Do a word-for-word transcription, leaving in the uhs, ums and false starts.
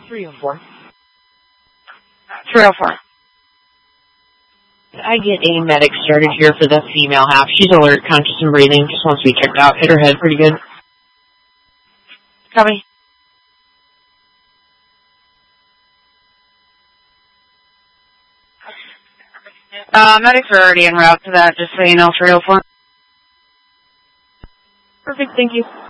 three oh four. three oh four. I get a medic started here for the female half. She's alert, conscious, and breathing. Just wants to be checked out. Hit her head pretty good. Copy. Uh, medics are already en route to that, just so you know, three oh four. Perfect, thank you.